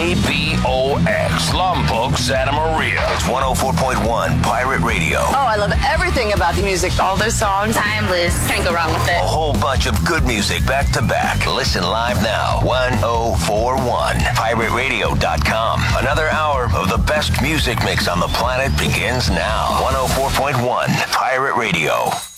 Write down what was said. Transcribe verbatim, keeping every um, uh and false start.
K B O X, Lombok, Santa Maria. It's one oh four point one Pirate Radio. Oh, I love everything about the music. All those songs, timeless. Can't go wrong with it. A whole bunch of good music back to back. Listen live now. one oh four one pirate radio dot com. Another hour of the best music mix on the planet begins now. one oh four point one Pirate Radio.